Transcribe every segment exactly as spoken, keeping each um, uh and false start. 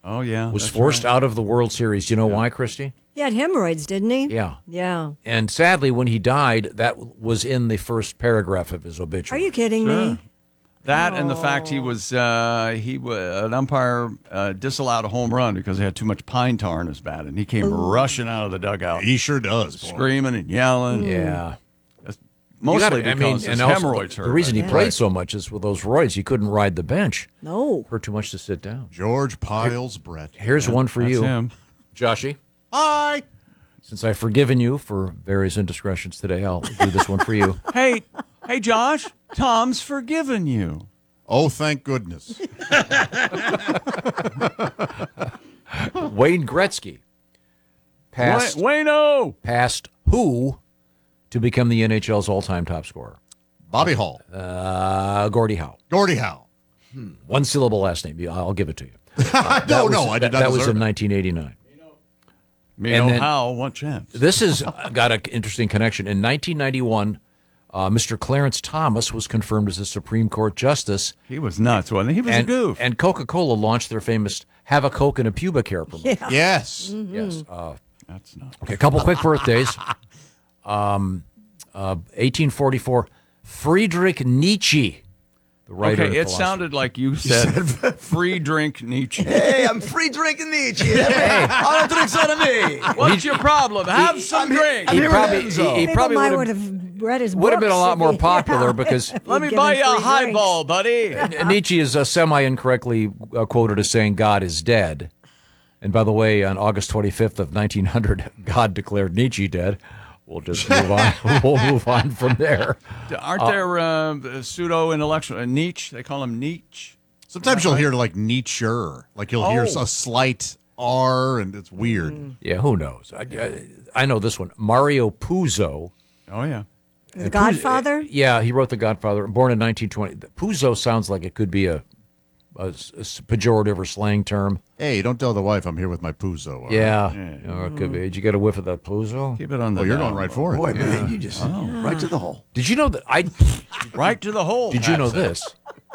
Oh, yeah. was that's forced right. out of the World Series. You know yeah. why, Christy? He had hemorrhoids, didn't he? Yeah. Yeah. And sadly, when he died, that was in the first paragraph of his obituary. Are you kidding Sure. me? That and the fact he was uh, he w- an umpire uh, disallowed a home run because he had too much pine tar in his bat, and he came Ooh. rushing out of the dugout. He sure does. Boy. Screaming and yelling. Yeah. Mostly gotta, because I mean, his and also hemorrhoids the, hurt. the reason he Yeah. played so much is with those roids, he couldn't ride the bench. No. Hurt too much to sit down. George Piles Brett. Here's Yeah, one for that's you, him. Joshy. Hi. Since I've forgiven you for various indiscretions today, I'll do this one for you. Hey, hey, Josh, Tom's forgiven you. Oh, thank goodness. Wayne Gretzky passed, Wayne, Wayno. passed who to become the N H L's all-time top scorer? Bobby Hall. Uh, Gordie Howe. Gordie Howe. One syllable last name. I'll give it to you. no, no, I did that, not that was deserve in it. nineteen eighty-nine. Me And know then- how, what chance? This has got an interesting connection. In nineteen ninety-one, uh, Mister Clarence Thomas was confirmed as a Supreme Court justice. He was nuts, wasn't he? He was and, a goof. And Coca-Cola launched their famous Have a Coke and a Pubic Hair promotion. Yeah. Yes. Yes. Uh, That's not. okay, a couple quick birthdays. Um, uh, eighteen forty-four, Friedrich Nietzsche, the writer. Okay, and it philosopher. sounded like you said free drink Nietzsche. Hey, I'm free drinking Nietzsche. All the drinks on me. What's your problem? Have some drink. He here with probably, Enzo. he, he People probably might would would have have read his would have been a books lot if more he- popular yeah. because Let me Give buy him you a free highball, buddy. Nietzsche is uh, semi-incorrectly uh, quoted as saying God is dead. And by the way, on August twenty-fifth of nineteen hundred, God declared Nietzsche dead. We'll just move on. We'll move on from there. Aren't there uh, pseudo-intellectual uh, Nietzsche? They call him Nietzsche. Sometimes you'll hear like Nietzsche. Like you'll hear Oh. a slight R, and it's weird. Yeah, who knows? I, I, I know this one. Mario Puzo. Oh yeah. The Godfather? Yeah, he wrote The Godfather. Born in nineteen twenty. Puzo sounds like it could be a, a, a pejorative or slang term. Hey, don't tell the wife I'm here with my Puzo. all right? Yeah. Or it could be. Did you get a whiff of that Puzo? Keep it on the. Oh, you're down going right low. for it. Boy, man, you just right to the hole. Did you know that I? Right to the hole. Did you know Pat said. this?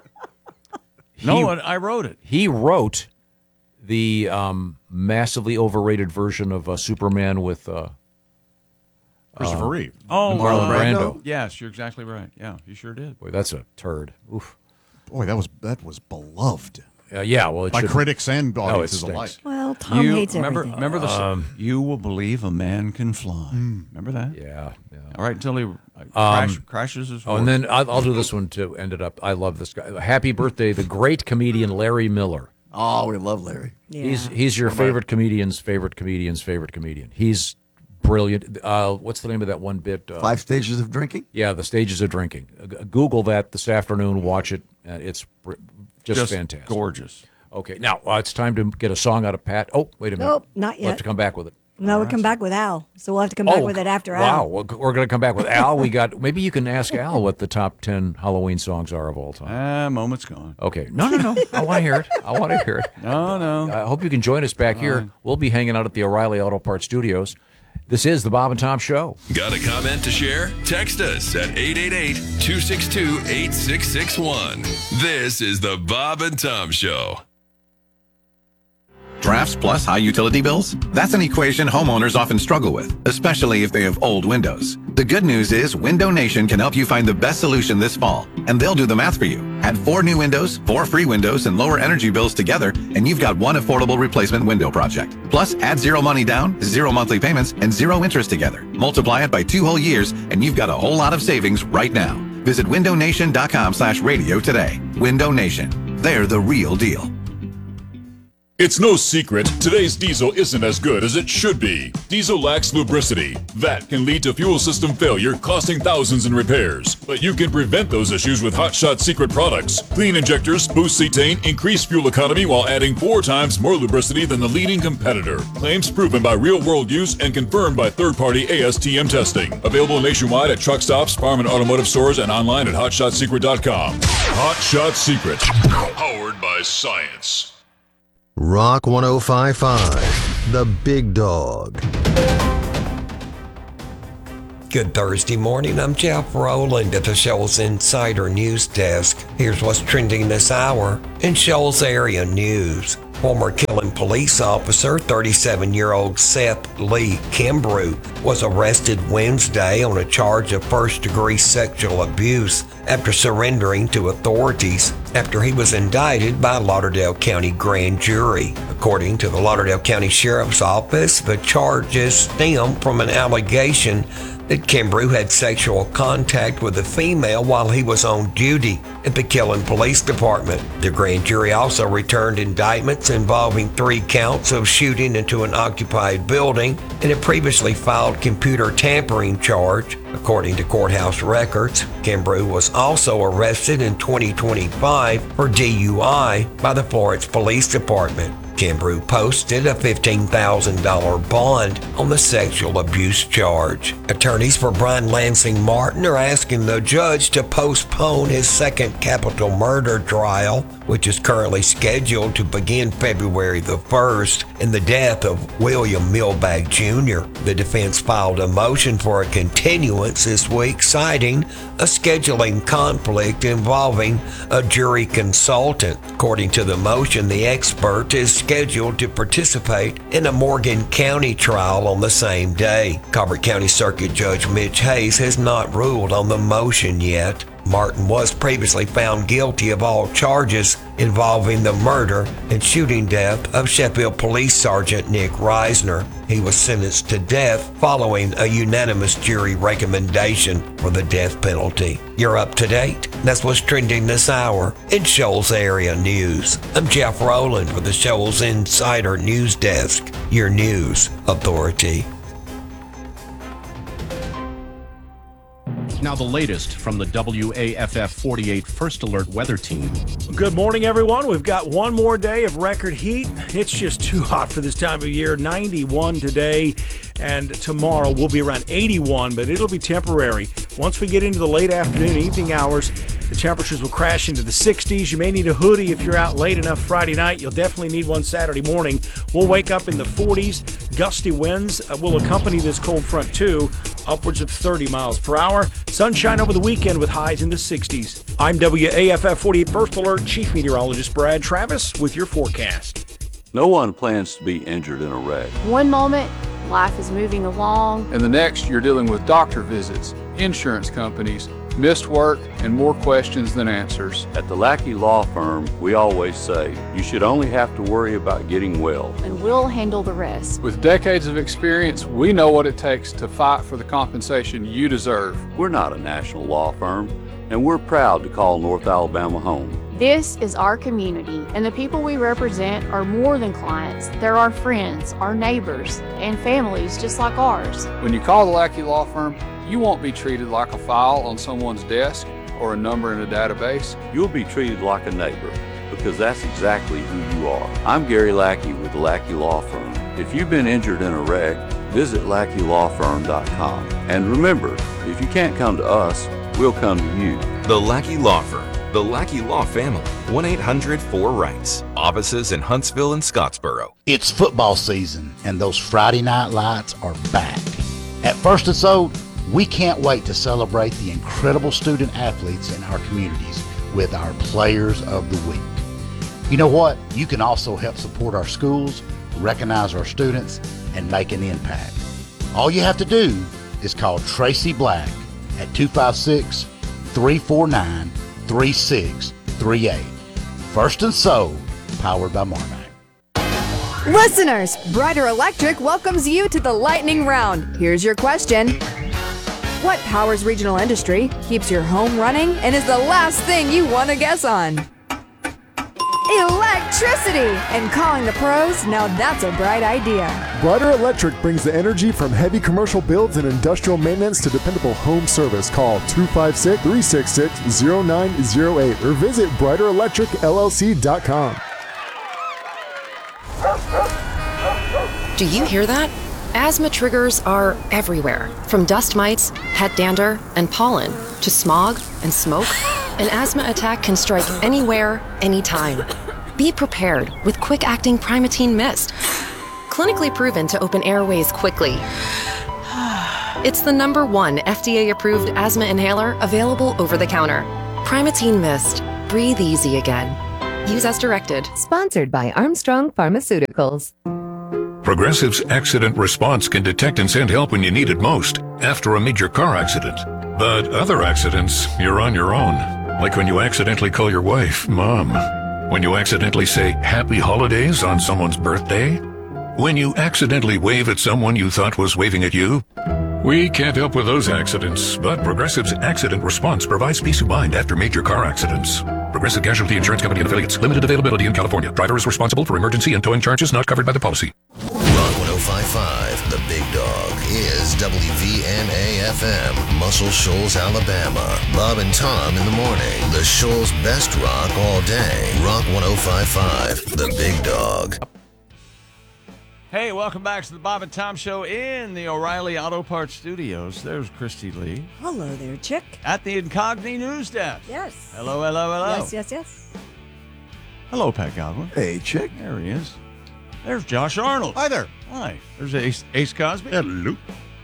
No, He- one. I wrote it. He wrote the um, massively overrated version of uh, Superman with uh, Christopher Reeve. Oh, Marlon uh, Brando. Yes, you're exactly right. Yeah, you sure did. Boy, that's a turd. Oof. Boy, that was that was beloved Uh, yeah, well, it by should. critics and No, it audiences stinks. alike. Well, Tom you hates remember? everything. Remember the. you will believe a man can fly. Remember that? Yeah, yeah. All right, until he uh, crash, crashes his. Oh, and horse. then I'll, I'll do this one to end it up. I love this guy. Happy birthday, the great comedian Larry Miller. Oh, we love Larry. Yeah. He's he's your favorite comedian's favorite comedian's favorite comedian. He's brilliant. Uh, what's the name of that one bit? Uh, Five stages of drinking. Yeah, the stages of drinking. Uh, g- Google that this afternoon. Watch it. Uh, it's br- just, just fantastic. gorgeous. Okay, now uh, it's time to get a song out of Pat. Oh, wait a minute. Nope, not We'll have yet. to come back with it. No, we'll come back with Al. So we'll have to come back Oh, with it after wow. Al. We're we're going to come back with Al. We got maybe you can ask Al what the top ten Halloween songs are of all time. Ah, moment's gone. Okay. No, no, no. I want to hear it. I want to hear it. No, no. I hope you can join us back here. We'll be hanging out at the O'Reilly Auto Parts Studios. This is the Bob and Tom Show. Got a comment to share? Text us at eight eight eight, two six two, eight six six one. This is the Bob and Tom Show. Drafts plus high utility bills? That's an equation homeowners often struggle with, especially if they have old windows. The good news is Window Nation can help you find the best solution this fall, and they'll do the math for you. Add four new windows, four free windows, and lower energy bills together, and you've got one affordable replacement window project. Plus, add zero money down, zero monthly payments, and zero interest together. Multiply it by two whole years, and you've got a whole lot of savings right now. Visit window nation dot com slash radio today. Window Nation. They're the real deal. It's no secret, today's diesel isn't as good as it should be. Diesel lacks lubricity. That can lead to fuel system failure, costing thousands in repairs. But you can prevent those issues with Hot Shot Secret products. Clean injectors boost cetane, increase fuel economy while adding four times more lubricity than the leading competitor. Claims proven by real-world use and confirmed by third-party A S T M testing. Available nationwide at truck stops, farm and automotive stores, and online at hot shot secret dot com. Hot Shot Secret. Powered by science. Rock one oh five point five, The Big Dog. Good Thursday morning. I'm Jeff Rowland at the Shoals Insider News Desk. Here's what's trending this hour in Shoals area news. Former Killen police officer, thirty-seven-year-old Seth Lee Kimbrough, was arrested Wednesday on a charge of first-degree sexual abuse after surrendering to authorities after he was indicted by a Lauderdale County grand jury. According to the Lauderdale County Sheriff's Office, the charges stem from an allegation that Kimbrough had sexual contact with a female while he was on duty at the Killen Police Department. The grand jury also returned indictments involving three counts of shooting into an occupied building and a previously filed computer tampering charge. According to courthouse records, Kimbrough was also arrested in twenty twenty-five for D U I by the Florence Police Department. Kimbrough posted a fifteen thousand dollars bond on the sexual abuse charge. Attorneys for Brian Lansing Martin are asking the judge to postpone his second capital murder trial, which is currently scheduled to begin February the first, in the death of William Milbag Junior The defense filed a motion for a continuance this week, citing a scheduling conflict involving a jury consultant. According to the motion, the expert is scheduled to participate in a Morgan County trial on the same day. Colbert County Circuit Judge Mitch Hayes has not ruled on the motion yet. Martin was previously found guilty of all charges involving the murder and shooting death of Sheffield Police Sergeant Nick Reisner. He was sentenced to death following a unanimous jury recommendation for the death penalty. You're up to date. That's what's trending this hour in Shoals Area News. I'm Jeff Rowland for the Shoals Insider News Desk, your news authority. Now the latest from the W A F F forty-eight First Alert Weather Team. Good morning, everyone. We've got one more day of record heat. It's just too hot for this time of year. ninety-one today, and tomorrow will be around eighty-one, but it'll be temporary. Once we get into the late afternoon, evening hours, the temperatures will crash into the sixties. You may need a hoodie if you're out late enough Friday night. You'll definitely need one Saturday morning. We'll wake up in the forties. Gusty winds will accompany this cold front too, upwards of thirty miles per hour. Sunshine over the weekend with highs in the sixties. I'm W A F F forty-eight First Alert Chief Meteorologist Brad Travis with your forecast. No one plans to be injured in a wreck. One moment, life is moving along. And the next, you're dealing with doctor visits, insurance companies, missed work, and more questions than answers. At the Lackey Law Firm, we always say, you should only have to worry about getting well. And we'll handle the rest. With decades of experience, we know what it takes to fight for the compensation you deserve. We're not a national law firm, and we're proud to call North Alabama home. This is our community, and the people we represent are more than clients. They're our friends, our neighbors, and families just like ours. When you call the Lackey Law Firm, you won't be treated like a file on someone's desk or a number in a database. You'll be treated like a neighbor, because that's exactly who you are. I'm Gary Lackey with the Lackey Law Firm. If you've been injured in a wreck, visit lackey law firm dot com. And remember, if you can't come to us, we'll come to you. The Lackey Law Firm. The Lackey Law Family. one eight hundred four rights. Offices in Huntsville and Scottsboro. It's football season, and those Friday night lights are back. At First and Sold, we can't wait to celebrate the incredible student athletes in our communities with our Players of the Week. You know what? You can also help support our schools, recognize our students, and make an impact. All you have to do is call Tracy Black at two five six, three four nine, three six three eight. First and Sold, powered by Marmac. Listeners, Brighter Electric welcomes you to the lightning round. Here's your question. What powers regional industry, keeps your home running, and is the last thing you want to guess on? Electricity! And calling the pros, now that's a bright idea. Brighter Electric brings the energy from heavy commercial builds and industrial maintenance to dependable home service. Call two five six, three six six, zero nine zero eight or visit brighter electric L L C dot com. Do you hear that? Asthma triggers are everywhere, from dust mites, pet dander, and pollen, to smog and smoke. An asthma attack can strike anywhere, anytime. Be prepared with quick-acting Primatene Mist. Clinically proven to open airways quickly. It's the number one F D A-approved asthma inhaler available over the counter. Primatene Mist. Breathe easy again. Use as directed. Sponsored by Armstrong Pharmaceuticals. Progressive's accident response can detect and send help when you need it most, after a major car accident. But other accidents, you're on your own. Like when you accidentally call your wife Mom. When you accidentally say Happy Holidays on someone's birthday. When you accidentally wave at someone you thought was waving at you. We can't help with those accidents, but Progressive's accident response provides peace of mind after major car accidents. Progressive Casualty Insurance Company and Affiliates. Limited availability in California. Driver is responsible for emergency and towing charges not covered by the policy. Rock one oh five point five, The Big Dog, is W V N A F M, Muscle Shoals, Alabama. Bob and Tom in the morning. The Shoals' best rock all day. Rock one oh five point five, The Big Dog. Hey, welcome back to the Bob and Tom Show in the O'Reilly Auto Parts Studios. There's Christy Lee. Hello there, Chick. At the Incogni News Desk. Yes. Hello, hello, hello. Yes, yes, yes. Hello, Pat Godwin. Hey, Chick. There he is. There's Josh Arnold. Hi there. Hi. There's Ace, Ace Cosby. Hello.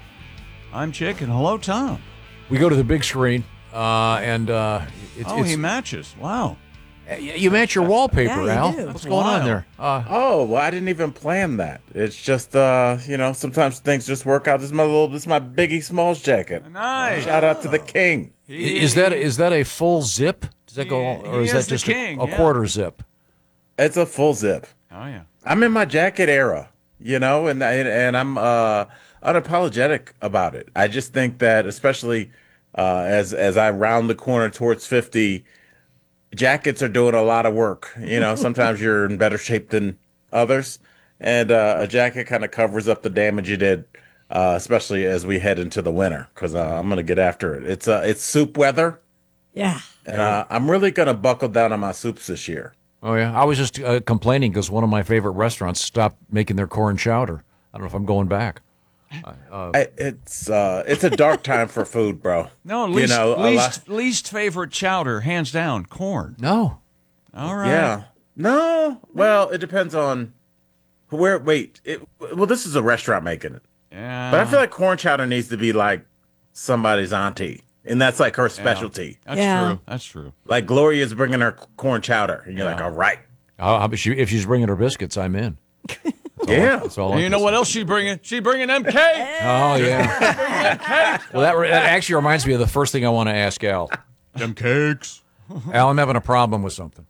I'm Chick, and hello, Tom. We go to the big screen, uh, and uh, it's, oh, it's, he matches. Wow. You match your wallpaper, Yeah, you Al. do. What's going on there? Uh, Oh, well, I didn't even plan that. It's just, uh, you know, sometimes things just work out. This is my little, this is my Biggie Smalls jacket. Nice. Shout out to the king. is that is that a full zip? Does that go, or he is is that the just king, a, a yeah. quarter zip? It's a full zip. Oh, yeah. I'm in my jacket era, you know, and and, and I'm uh, unapologetic about it. I just think that, especially uh, as as I round the corner towards fifty, jackets are doing a lot of work. You know, sometimes you're in better shape than others, and uh, a jacket kind of covers up the damage you did, uh, especially as we head into the winter. Because uh, I'm gonna get after it. It's uh, it's soup weather, Yeah. and uh, I'm really gonna buckle down on my soups this year. Oh yeah, I was just uh, complaining because one of my favorite restaurants stopped making their corn chowder. I don't know if I'm going back. Uh, I, it's uh, it's a dark time for food, bro. No, least, you know, a least, lot- least favorite chowder, hands down, corn. No. All right. Yeah. No. Well, it depends on where. Wait. It, well, this is a restaurant making it. Yeah. But I feel like corn chowder needs to be like somebody's auntie, and that's like her specialty. That's Yeah. true. That's true. Like Gloria's bringing her corn chowder, and you're like, all right. How how about she, if she's bringing her biscuits, I'm in. That's all I- Yeah. that's all I And you can know say. what else she bringing? She bringing them cakes. Oh yeah. Well, that, that actually reminds me of the first thing I want to ask Al. Them cakes. Al, I'm having a problem with something.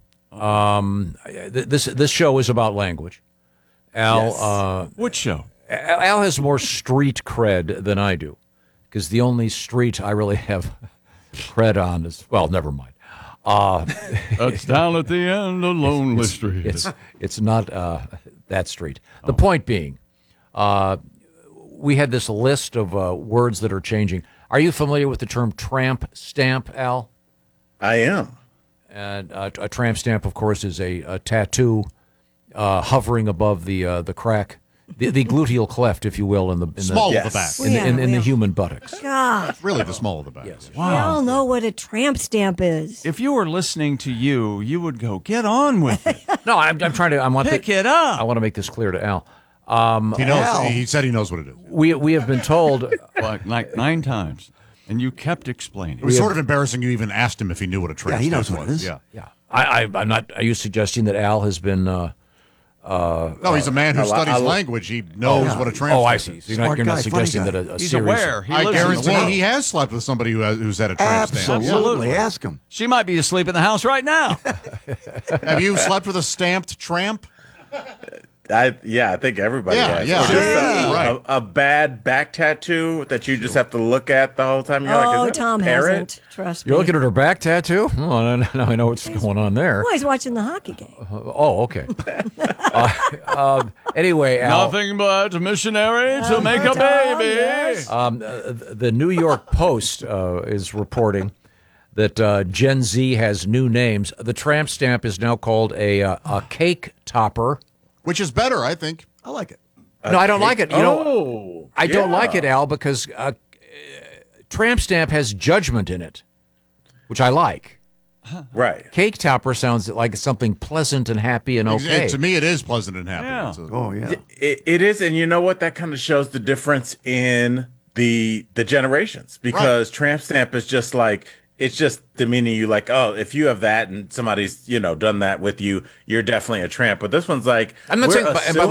Um, th- this this show is about language. Al, Yes. uh, Which show? Al Al has more street cred than I do, because the only street I really have cred on is, well, never mind. Uh, That's down at the end of Lonely Street. It's it's not uh, that street. The point being, uh, we had this list of uh, words that are changing. Are you familiar with the term tramp stamp, Al? I am. And uh, a tramp stamp, of course, is a, a tattoo uh, hovering above the uh, the crack, the, the gluteal cleft, if you will, in the in Small the, of the back. in, the, in, in the human buttocks. God. Really the small of the back. Yes. We all know what a tramp stamp is. If you were listening to you, you would go, get on with it. No, I'm, I'm trying to. I want Pick the, it up. I want to make this clear to Al. Um, He knows. Al. He said he knows what it is. we we have been told. Like, like nine times. And you kept explaining. It was sort of embarrassing you even asked him if he knew what a tramp Yeah, he knows stamp what it was. is. Yeah. Yeah, I, I I'm not. Are you suggesting that Al has been? Uh, uh, No, he's a man who I li- studies I li- language. He knows oh, what a tramp Oh, I stamp see. is. So you're not, Smart you're not guy, funny suggesting guy. that a, a He's series. aware. He I lives in the guarantee world. he has slept with somebody who has, who's had a tramp stamp. Absolutely. Ask him. She might be asleep in the house right now. Have you slept with a stamped tramp? I yeah, I think everybody Yeah, has. yeah. Or just Yeah, a, right. a, a bad back tattoo that you just have to look at the whole time. You're like, Oh, is that a Tom parrot? hasn't. Trust You're me. looking at her back tattoo? Oh, now I know what's going on there. Well, he's watching the hockey game. Oh, okay. uh, um, anyway, Al, Nothing but a missionary to make a Tom, baby. yes. um, uh, the New York Post uh, is reporting that uh, Gen Z has new names. The tramp stamp is now called a uh, a cake topper. Which is better, I think. I like it. No, I don't like it. You know, Oh, I don't yeah. like it, Al, because uh, uh, tramp stamp has judgment in it, which I like. Right. Cake topper sounds like something pleasant and happy and Ex- okay. To me, it is pleasant and happy. Yeah. It's a- Oh, yeah. It, it is, and you know what? That kind of shows the difference in the the generations because tramp stamp is just like it's just demeaning you. Like, oh, if you have that and somebody's, you know, done that with you, you're definitely a tramp. But this one's like, I'm not we're saying, but- and by the